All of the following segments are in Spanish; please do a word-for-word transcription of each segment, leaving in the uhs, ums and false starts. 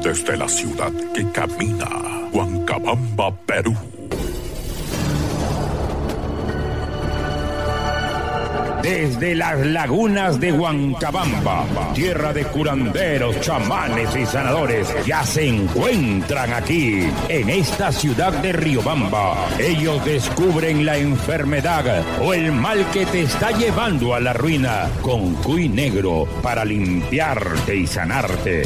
Desde la ciudad que camina, Huancabamba, Perú. Desde las lagunas de Huancabamba, tierra de curanderos, chamanes y sanadores, ya se encuentran aquí, en esta ciudad de Riobamba. Ellos descubren la enfermedad o el mal que te está llevando a la ruina con cuy negro para limpiarte y sanarte.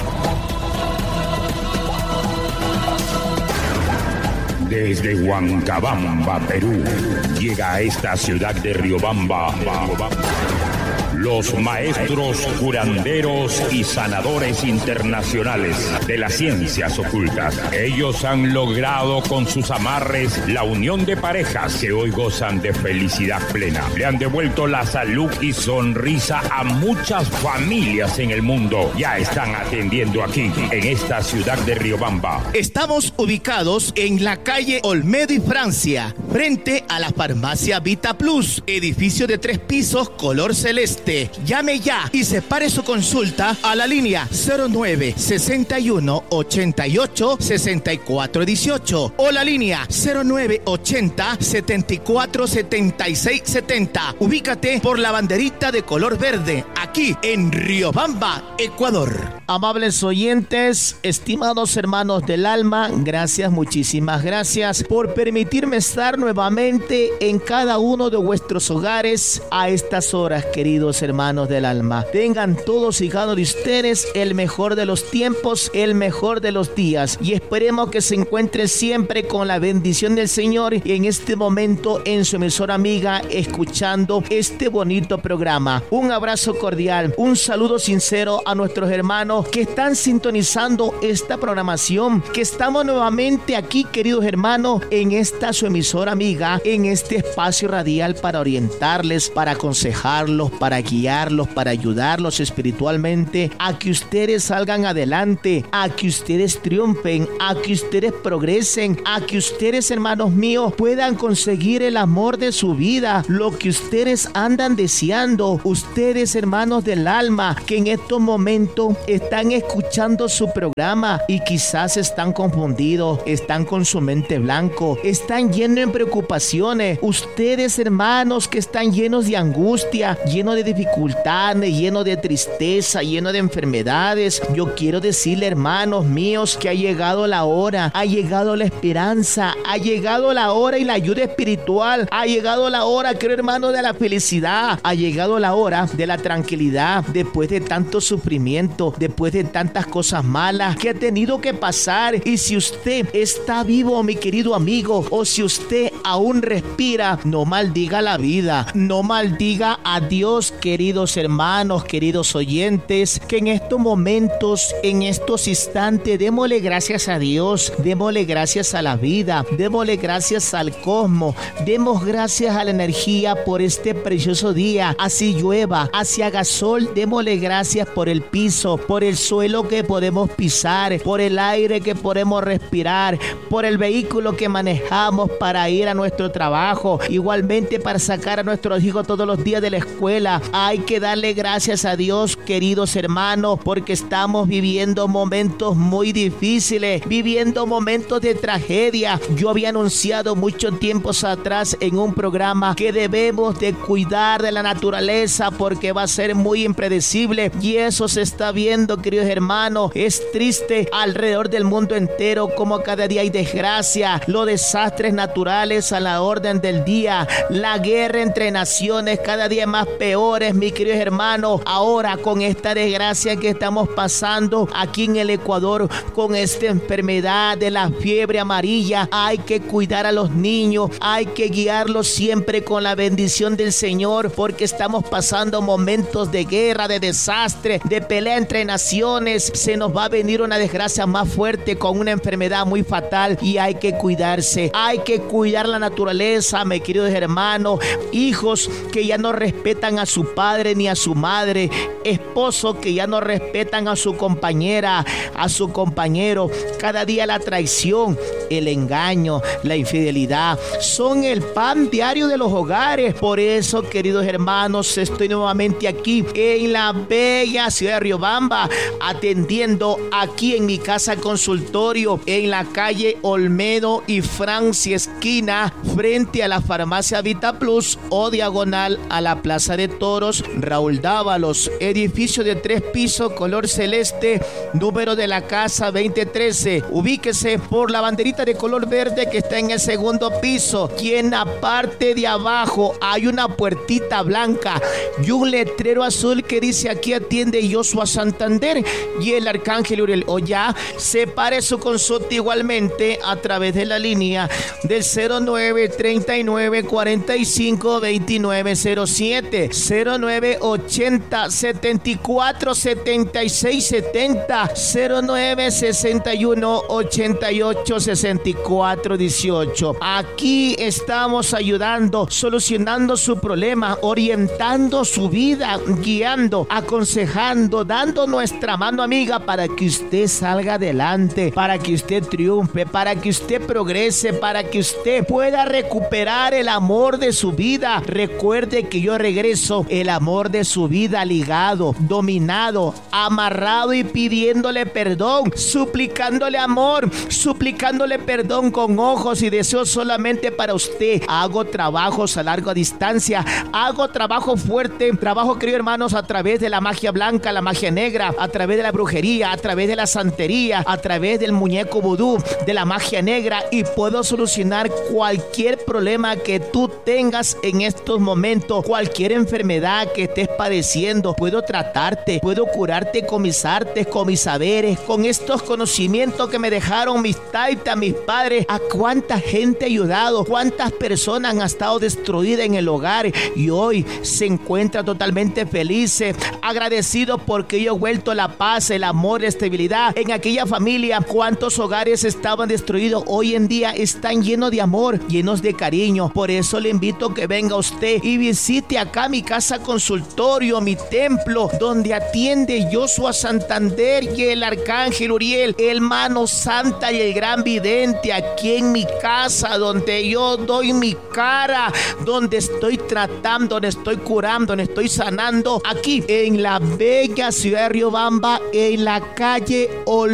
Desde Huancabamba, Perú, llega a esta ciudad de Riobamba los maestros curanderos y sanadores internacionales de las ciencias ocultas. Ellos han logrado con sus amarres la unión de parejas que hoy gozan de felicidad plena. Le han devuelto la salud y sonrisa a muchas familias en el mundo. Ya están atendiendo aquí, en esta ciudad de Riobamba. Estamos ubicados en la calle Olmedo y Francia, frente a la farmacia Vita Plus, edificio de tres pisos color celeste. Llame ya y separe su consulta a la línea cero nueve sesenta y uno ochenta y ocho sesenta y cuatro dieciocho o la línea cero nueve ochenta setenta y cuatro setenta y seis setenta. Ubícate por la banderita de color verde, aquí en Riobamba, Ecuador. Amables oyentes, estimados hermanos del alma, gracias, muchísimas gracias por permitirme estar nuevamente en cada uno de vuestros hogares a estas horas, queridos hermanos del alma. Tengan todos y cada uno de ustedes el mejor de los tiempos, el mejor de los días, y esperemos que se encuentren siempre con la bendición del Señor y en este momento en su emisora amiga escuchando este bonito programa. Un abrazo cordial, un saludo sincero a nuestros hermanos que están sintonizando esta programación, que estamos nuevamente aquí, queridos hermanos, en esta su emisora amiga, en este espacio radial para orientarles, para aconsejarlos, para guiarlos, para ayudarlos espiritualmente a que ustedes salgan adelante, a que ustedes triunfen, a que ustedes progresen, a que ustedes, hermanos míos, puedan conseguir el amor de su vida, lo que ustedes andan deseando. Ustedes, hermanos del alma, que en estos momentos están escuchando su programa y quizás están confundidos, están con su mente blanco, están llenos de preocupaciones. Ustedes, hermanos, que están llenos de angustia, llenos de dificultades, llenos de tristeza, llenos de enfermedades, yo quiero decirle, hermanos míos, que ha llegado la hora, ha llegado la esperanza, ha llegado la hora y la ayuda espiritual, ha llegado la hora, querido hermano, de la felicidad, ha llegado la hora de la tranquilidad, después de tanto sufrimiento, después de tantas cosas malas que ha tenido que pasar. Y si usted está vivo, mi querido amigo, o si usted aún respira, no maldiga la vida, no maldiga a Dios, queridos hermanos, queridos oyentes, que en estos momentos, en estos instantes, démosle gracias a Dios, démosle gracias a la vida, démosle gracias al cosmos, demos gracias a la energía por este precioso día. Así llueva, así haga sol, démosle gracias por el piso, por el suelo que podemos pisar, por el aire que podemos respirar, por el vehículo que manejamos para ir a nuestro trabajo, igualmente para sacar a nuestros hijos todos los días de la escuela. Hay que darle gracias a Dios, queridos hermanos, porque estamos viviendo momentos muy difíciles, viviendo momentos de tragedia. Yo había anunciado muchos tiempos atrás en un programa que debemos de cuidar de la naturaleza porque va a ser muy impredecible, y eso se está viendo, queridos hermanos. Es triste alrededor del mundo entero como cada día hay desgracia, los desastres naturales a la orden del día, la guerra entre naciones cada día más peores, mis queridos hermanos. Ahora con esta desgracia que estamos pasando aquí en el Ecuador, con esta enfermedad de la fiebre amarilla, hay que cuidar a los niños, hay que guiarlos siempre con la bendición del Señor, porque estamos pasando momentos de guerra, de desastre, de pelea entre naciones. Se nos va a venir una desgracia más fuerte con una enfermedad muy fatal y hay que cuidarse, hay que cuidar la naturaleza, mis queridos hermanos. Hijos que ya no respetan a su su padre ni a su madre, esposos que ya no respetan a su compañera, a su compañero. Cada día la traición, el engaño, la infidelidad son el pan diario de los hogares. Por eso, queridos hermanos, estoy nuevamente aquí en la bella ciudad de Riobamba, atendiendo aquí en mi casa consultorio en la calle Olmedo y Francia, esquina frente a la farmacia Vita Plus o diagonal a la Plaza de Toros Raúl Dávalos, edificio de tres pisos color celeste, número de la casa veinte trece. Ubíquese por la banderita de color verde que está en el segundo piso, y en la parte de abajo hay una puertita blanca y un letrero azul que dice: aquí atiende Joshua Santander y el Arcángel Uriel. O ya separe su consulta igualmente a través de la línea del cero nueve treinta y nueve cuarenta y cinco veintinueve cero siete, cero nueve ochenta setenta y cuatro setenta y seis setenta, cero nueve sesenta y uno ochenta y ocho sesenta y cuatro dieciocho. Aquí estamos ayudando, solucionando su problema, orientando su vida, guiando, aconsejando, dando nuestra mano amiga para que usted salga adelante, para que usted triunfe, para que usted progrese, para que usted pueda recuperar el amor de su vida. Recuerde que yo regreso el amor de su vida ligado, dominado, amarrado y pidiéndole perdón, suplicándole amor, suplicándole perdón con ojos y deseos solamente para usted. Hago trabajos a larga distancia, hago trabajo fuerte, trabajo, queridos hermanos, a través de la magia blanca, la magia negra, a través de la brujería, a través de la santería, a través del muñeco vudú, de la magia negra, y puedo solucionar cualquier problema que tú tengas en estos momentos, cualquier enfermedad que estés padeciendo. Puedo tratarte, puedo curarte con mis artes, con mis saberes, con estos conocimientos que me dejaron mis taitas, mis padres. A cuánta gente he ayudado, cuántas personas han estado destruidas en el hogar y hoy se encuentran totalmente felices, agradecidos porque yo he vuelto la paz, el amor, la estabilidad en aquella familia. Cuántos hogares estaban destruidos hoy en día están llenos de amor, llenos de cariño. Por eso le invito a que venga usted y visite acá mi casa consultorio, mi templo, donde atiende Joshua Santander y el Arcángel Uriel, el mano santa y el gran vidente, aquí en mi casa, donde yo doy mi cara, donde estoy tratando, donde estoy curando, donde estoy sanando, aquí en la bella ciudad de Riobamba, en la calle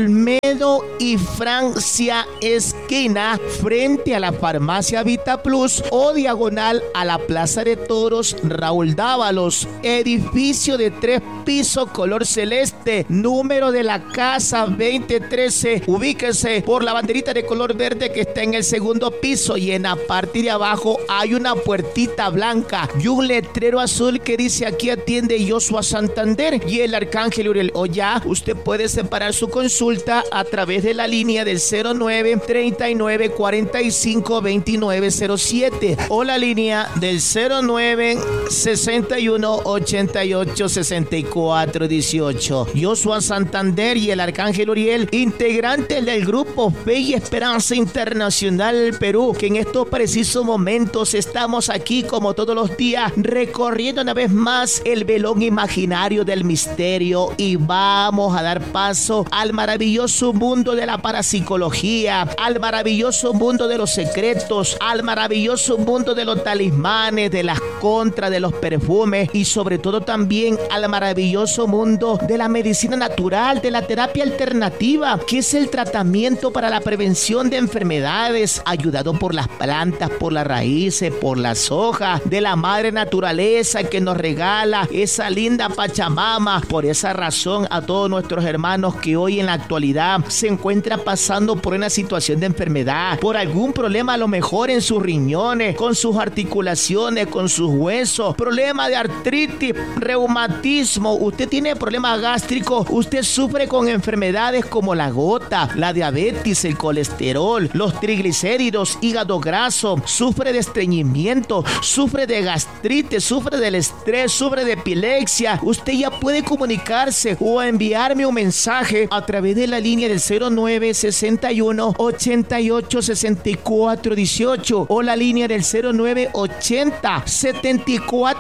Olmedo y Francia, esquina frente a la farmacia Vita Plus o diagonal a la Plaza de Toros Raúl Dávalos, edificio de tres pisos color celeste, número de la casa veinte trece. Ubíquese por la banderita de color verde que está en el segundo piso, y en la parte de abajo hay una puertita blanca y un letrero azul que dice: aquí atiende Joshua Santander y el Arcángel Uriel. O ya usted puede separar su consulta a través de la línea del cero nueve treinta y nueve cuarenta y cinco veintinueve cero siete o la línea del cero nueve sesenta y uno ochenta y ocho sesenta y cuatro dieciocho. Joshua Santander y el Arcángel Uriel, integrantes del grupo Fe y Esperanza Internacional Perú, que en estos precisos momentos estamos aquí como todos los días recorriendo una vez más el velón imaginario del misterio, y vamos a dar paso al maravilloso mundo de la parapsicología, al maravilloso mundo de los secretos, al maravilloso mundo de los talismanes, de las contras, de los perfumes, y sobre todo también al maravilloso mundo de la medicina natural, de la terapia alternativa, que es el tratamiento para la prevención de enfermedades, ayudado por las plantas, por las raíces, por las hojas de la madre naturaleza que nos regala esa linda Pachamama. Por esa razón, a todos nuestros hermanos que hoy en la actualidad se encuentran pasando por una situación de enfermedad, por algún problema a lo mejor en sus riñones, con sus articulaciones, con sus huesos, problema de artritis, reumatismo, usted tiene problemas gástricos, usted sufre con enfermedades como la gota, la diabetes, el colesterol, los triglicéridos, hígado graso, sufre de estreñimiento, sufre de gastritis, sufre del estrés, sufre de epilepsia. Usted ya puede comunicarse o enviarme un mensaje a través de la línea del cero nueve sesenta y uno ochenta y ocho sesenta y cuatro dieciocho o la línea del cero nueve ochenta setenta y cuatro setenta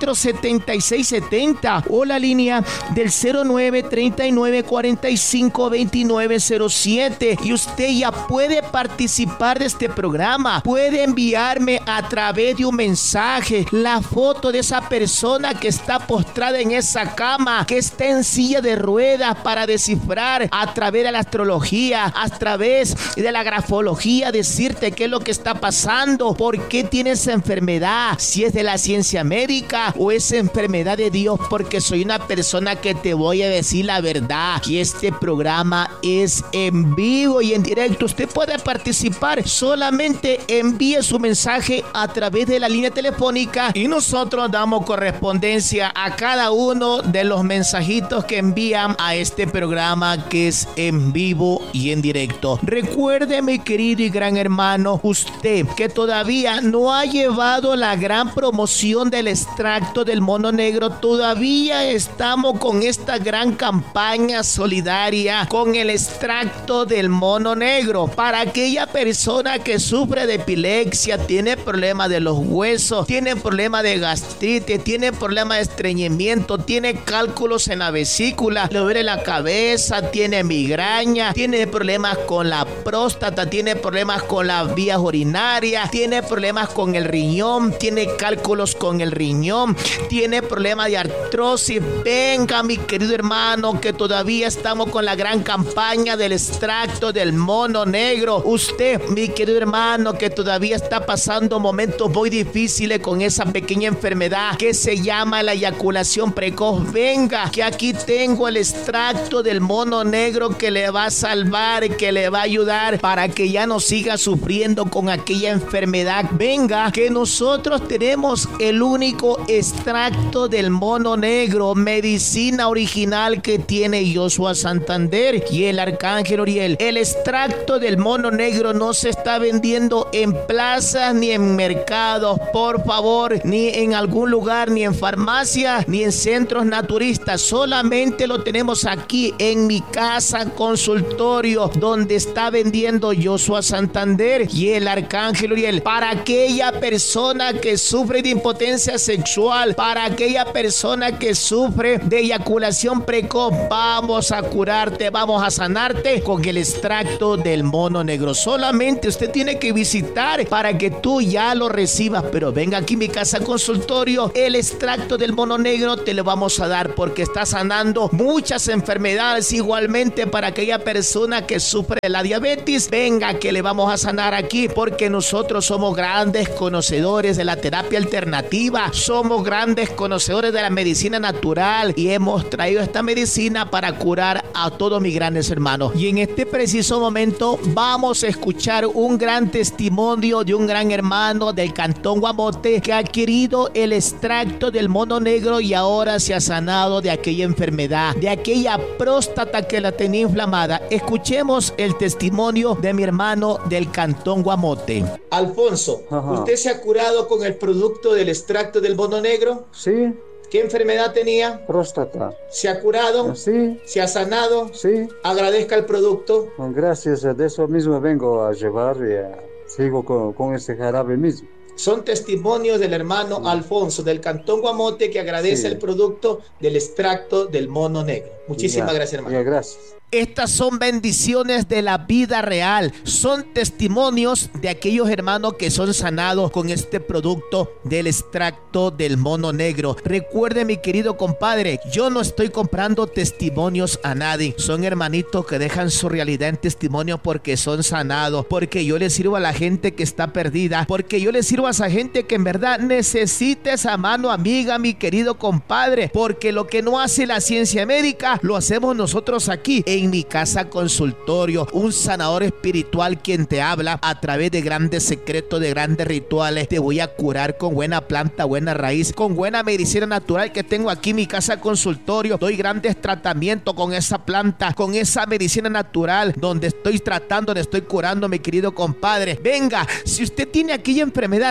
setenta y seis setenta o la línea del cero nueve treinta y nueve cuarenta y cinco veintinueve cero siete. Y usted ya puede participar de este programa. Puede enviarme a través de un mensaje la foto de esa persona que está postrada en esa cama, que está en silla de ruedas, para descifrar a través de la astrología, a través de la grafología, decirte qué es lo que está pasando, por qué tiene esa enfermedad, si es de la ciencia médica o es enfermedad de Dios, porque soy una persona que te voy a decir la verdad, que este programa es en vivo y en directo. Usted puede participar, solamente envíe su mensaje a través de la línea telefónica y nosotros damos correspondencia a cada uno de los mensajitos que envían a este programa que es en vivo y en directo. Recuerde, mi querido y gran hermano, usted que todavía no ha llevado la gran promoción del extracto del mono negro, todavía estamos con esta gran campaña solidaria con el extracto del mono negro para aquella persona que sufre de epilepsia, tiene problemas de los huesos, tiene problemas de gastritis, tiene problemas de estreñimiento, tiene cálculos en la vesícula, le duele la cabeza, tiene migraña, tiene problemas con la próstata, tiene problemas con las vías urinarias, tiene problemas con el riñón, tiene cálculos con el riñón, tiene problemas de artrosis. Venga, mi querido hermano, que todavía estamos con la gran campaña del extracto del mono negro. Usted, mi querido hermano, que todavía está pasando momentos muy difíciles con esa pequeña enfermedad que se llama la eyaculación precoz, venga, que aquí tengo el extracto del mono negro que le va a salvar, que le va a ayudar para que ya no siga sufriendo con aquella enfermedad. Venga, que nosotros tenemos el único extracto del mono negro, medicina original que tiene Joshua Santander y el Arcángel Uriel. El extracto del mono negro no se está vendiendo en plazas ni en mercados, por favor, ni en algún lugar, ni en farmacias, ni en centros naturistas. Solamente lo tenemos aquí en mi casa consultorio, donde está vendiendo Joshua Santander y el Arcángel Uriel. Para aquella persona que sufre de impotencia sexual, para aquella persona que sufre de eyaculación precoz, vamos a curarte, vamos a sanarte con el extracto del mono negro. Solamente usted tiene que visitar para que tú ya lo recibas, pero venga aquí a mi casa consultorio, el extracto del mono negro te lo vamos a dar porque está sanando muchas enfermedades. Igualmente para aquella persona que sufre de la diabetes, venga que le vamos a sanar aquí, porque nosotros somos grandes conocedores de la terapia alternativa, somos grandes conocedores de la medicina natural y hemos traído esta medicina para curar a todos mis grandes hermanos. Y en este preciso momento vamos a escuchar un gran testimonio de un gran hermano del Cantón Guamote que ha adquirido el extracto del mono negro y ahora se ha sanado de aquella enfermedad, de aquella próstata que la tenía inflamada. Escuchemos el testimonio de mi hermano del Cantón Guamote. Alfonso, Ajá. ¿usted se ha curado con el producto del extracto del mono negro? Sí, ¿Qué enfermedad tenía? próstata. ¿Se ha curado? Sí, ¿Se ha sanado? sí. Agradezca el producto. Gracias, de eso mismo vengo a llevar y eh, sigo con, con ese jarabe mismo. Son testimonios del hermano sí. Alfonso del Cantón Guamote que agradece sí. el producto del extracto del mono negro. Muchísimas ya, gracias, hermano. Ya, gracias. Estas son bendiciones de la vida real, son testimonios de aquellos hermanos que son sanados con este producto del extracto del mono negro. Recuerde, mi querido compadre, yo no estoy comprando testimonios a nadie, son hermanitos que dejan su realidad en testimonio porque son sanados, porque yo les sirvo a la gente que está perdida, porque yo les sirvo a esa gente que en verdad necesita esa mano amiga, mi querido compadre, porque lo que no hace la ciencia médica lo hacemos nosotros aquí en mi casa consultorio, un sanador espiritual quien te habla a través de grandes secretos, de grandes rituales. Te voy a curar con buena planta, buena raíz, con buena medicina natural que tengo aquí en mi casa consultorio. Doy grandes tratamientos con esa planta, con esa medicina natural, donde estoy tratando, donde estoy curando, mi querido compadre. Venga, si usted tiene aquella enfermedad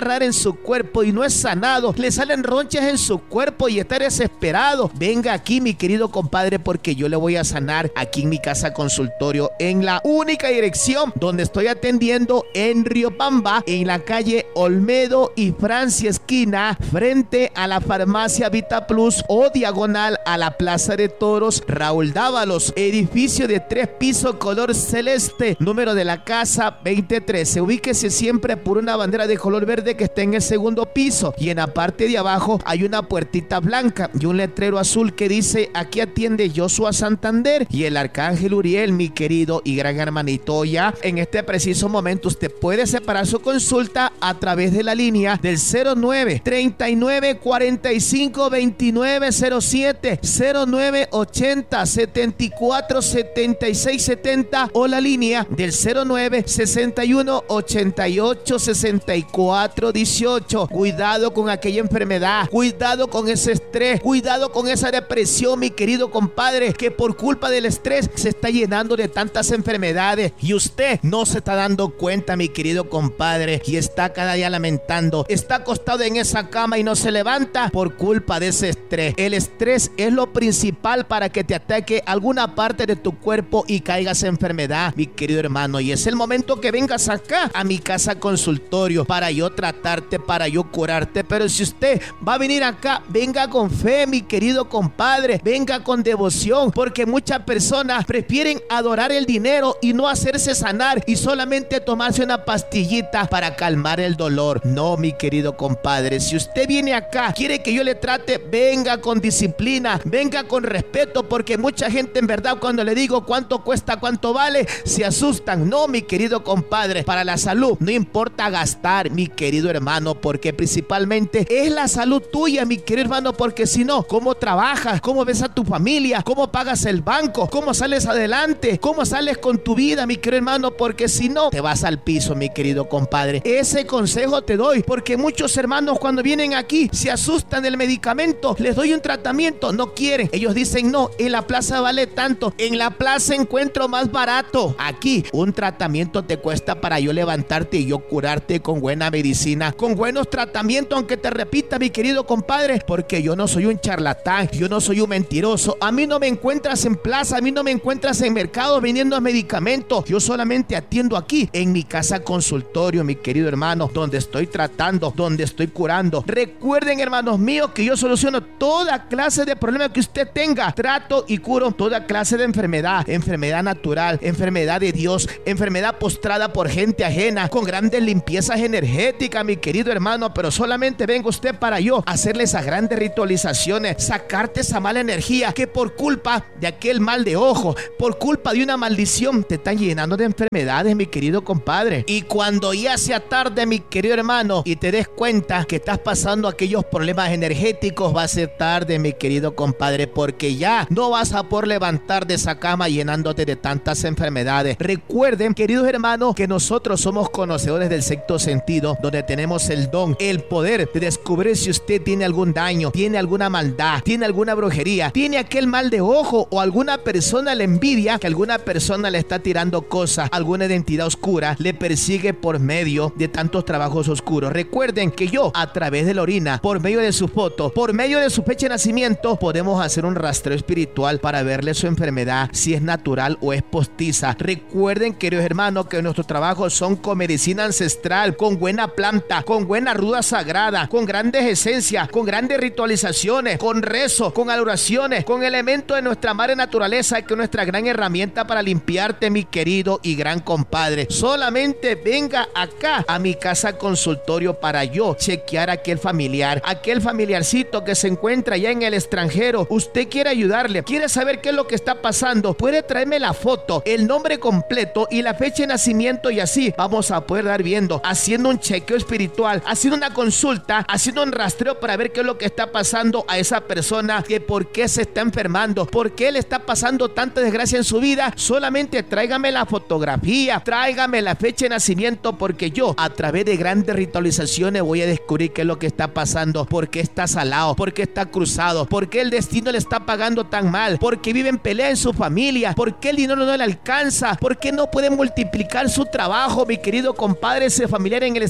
rara en su cuerpo y no es sanado, le salen ronchas en su cuerpo y está desesperado, venga aquí, mi querido compadre, porque yo le voy a sanar aquí en mi casa consultorio, en la única dirección donde estoy atendiendo en Riobamba, en la calle Olmedo y Francia esquina, frente a la farmacia Vita Plus o diagonal a la Plaza de Toros Raúl Dávalos, edificio de tres pisos color celeste, número de la casa veinte trece. Ubíquese siempre por una bandera de color verde que está en el segundo piso y en la parte de abajo hay una puertita blanca y un letrero azul que dice: aquí atiende Joshua Santander y el arcángel Uriel, mi querido y gran hermanito. Ya en este preciso momento usted puede separar su consulta a través de la línea del cero nueve, treinta y nueve, cuarenta y cinco, veintinueve cero siete, cero nueve, ochenta, setenta y cuatro, setenta y seis setenta o la línea del cero nueve, sesenta y uno, ochenta y ocho, sesenta y cuatro dieciocho. Cuidado con aquella enfermedad, cuidado con ese estrés, cuidado con esa depresión, mi querido compadre, que por culpa del estrés se está llenando de tantas enfermedades y usted no se está dando cuenta, mi querido compadre, y está cada día lamentando, está acostado en esa cama y no se levanta por culpa de ese estrés. El estrés es lo principal para que te ataque alguna parte de tu cuerpo y caigas en enfermedad, mi querido hermano, y es el momento que vengas acá a mi casa consultorio para yo tratarte, para yo curarte. Pero si usted va a venir acá, venga con fe, mi querido compadre, venga con devoción, porque muchas personas prefieren adorar el dinero y no hacerse sanar y solamente tomarse una pastillita para calmar el dolor. No, mi querido compadre, si usted viene acá, quiere que yo le trate, venga con disciplina, venga con respeto, porque mucha gente en verdad cuando le digo cuánto cuesta, cuánto vale, se asustan. No, mi querido compadre, para la salud no importa gastar, mi querido hermano, porque principalmente es la salud tuya, mi querido hermano, porque si no, ¿cómo trabajas? ¿Cómo ves a tu familia? ¿Cómo pagas el banco? ¿Cómo sales adelante? ¿Cómo sales con tu vida, mi querido hermano? Porque si no, te vas al piso, mi querido compadre. Ese consejo te doy, porque muchos hermanos cuando vienen aquí se asustan del medicamento, les doy un tratamiento, no quieren. Ellos dicen: no, en la plaza vale tanto, en la plaza encuentro más barato. Aquí un tratamiento te cuesta para yo levantarte y yo curarte con buena medicina, con buenos tratamientos, aunque te repita, mi querido compadre, porque yo no soy un charlatán, yo no soy un mentiroso. A mí no me encuentras en plaza, a mí no me encuentras en mercado vendiendo medicamentos. Yo solamente atiendo aquí en mi casa consultorio, mi querido hermano, donde estoy tratando, donde estoy curando. Recuerden, hermanos míos, que yo soluciono toda clase de problemas que usted tenga. Trato y curo toda clase de enfermedad, enfermedad natural, enfermedad de Dios, enfermedad postrada por gente ajena, con grandes limpiezas energéticas, mi querido hermano. Pero solamente venga usted para yo hacerle esas grandes ritualizaciones, sacarte esa mala energía que por culpa de aquel mal de ojo, por culpa de una maldición, te están llenando de enfermedades, mi querido compadre. Y cuando ya sea tarde, mi querido hermano, y te des cuenta que estás pasando aquellos problemas energéticos, va a ser tarde, mi querido compadre, porque ya no vas a poder levantar de esa cama llenándote de tantas enfermedades. Recuerden, queridos hermanos, que nosotros somos conocedores del sexto sentido, donde tenemos el don, el poder de descubrir si usted tiene algún daño, tiene alguna maldad, tiene alguna brujería, tiene aquel mal de ojo, o alguna persona le envidia, que alguna persona le está tirando cosas, alguna identidad oscura le persigue por medio de tantos trabajos oscuros. Recuerden que yo, a través de la orina, por medio de su foto, por medio de su fecha de nacimiento, podemos hacer un rastreo espiritual para verle su enfermedad, si es natural o es postiza. Recuerden, queridos hermanos, que nuestros trabajos son con medicina ancestral, con buena planta, con buena ruda sagrada, con grandes esencias, con grandes ritualizaciones, con rezo, con adoraciones, con elementos de nuestra madre naturaleza, que es nuestra gran herramienta para limpiarte, mi querido y gran compadre. Solamente venga acá a mi casa consultorio para yo chequear a aquel familiar, aquel familiarcito que se encuentra ya en el extranjero. Usted quiere ayudarle, quiere saber qué es lo que está pasando, puede traerme la foto, el nombre completo y la fecha de nacimiento, y así vamos a poder dar viendo, haciendo un chequeo espiritual, haciendo una consulta, haciendo un rastreo para ver qué es lo que está pasando a esa persona, que por qué se está enfermando, por qué le está pasando tanta desgracia en su vida. Solamente tráigame la fotografía, tráigame la fecha de nacimiento, porque yo a través de grandes ritualizaciones voy a descubrir qué es lo que está pasando, por qué está salado, por qué está cruzado, por qué el destino le está pagando tan mal, por qué vive en pelea en su familia, por qué el dinero no le alcanza, por qué no puede multiplicar su trabajo, mi querido compadre, ese familiar en el extranjero.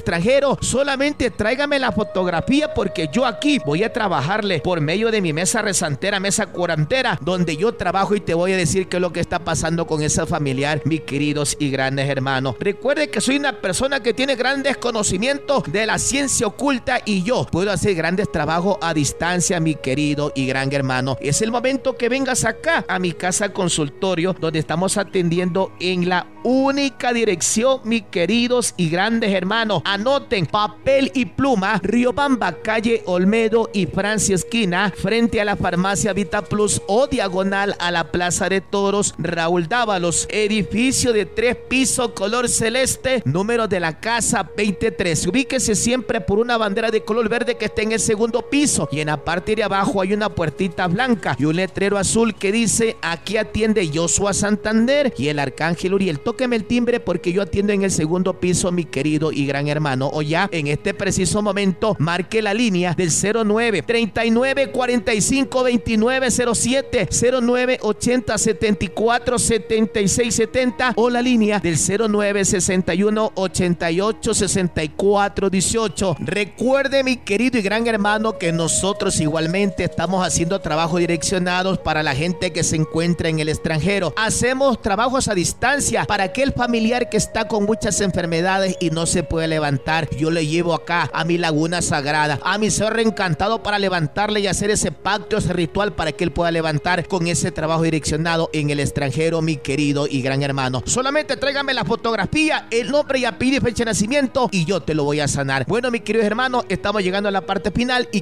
extranjero, solamente tráigame la fotografía porque yo aquí voy a trabajarle por medio de mi mesa rezantera, mesa curandera, donde yo trabajo y te voy a decir qué es lo que está pasando con ese familiar, mis queridos y grandes hermanos. Recuerde que soy una persona que tiene grandes conocimientos de la ciencia oculta y yo puedo hacer grandes trabajos a distancia, mi querido y gran hermano. Es el momento que vengas acá a mi casa consultorio, donde estamos atendiendo en la única dirección, mis queridos y grandes hermanos. Anoten, papel y pluma, Riobamba, calle Olmedo y Francia esquina, frente a la farmacia Vita Plus o diagonal a la Plaza de Toros Raúl Dávalos, edificio de tres pisos color celeste, número de la casa veintitrés. Ubíquese siempre por una bandera de color verde que está en el segundo piso, y en la parte de abajo hay una puertita blanca y un letrero azul que dice: aquí atiende Joshua Santander y el Arcángel Uriel. Tóqueme el timbre porque yo atiendo en el segundo piso, mi querido y gran hermano. O ya en este preciso momento marque la línea del cero nueve, treinta y nueve, cuarenta y cinco, veintinueve cero siete, cero nueve, ochenta, setenta y cuatro, setenta y seis setenta o la línea del cero nueve, sesenta y uno, ochenta y ocho, sesenta y cuatro dieciocho. Recuerde, mi querido y gran hermano, que nosotros igualmente estamos haciendo trabajos direccionados para la gente que se encuentra en el extranjero. Hacemos trabajos a distancia para aquel familiar que está con muchas enfermedades y no se puede levantar. Yo le llevo acá a mi laguna sagrada, a mi cerro encantado, para levantarle y hacer ese pacto, ese ritual para que él pueda levantar con ese trabajo direccionado en el extranjero, mi querido y gran hermano. Solamente tráigame la fotografía, el nombre y apellido y fecha de nacimiento y yo te lo voy a sanar. Bueno, mis queridos hermanos, estamos llegando a la parte final y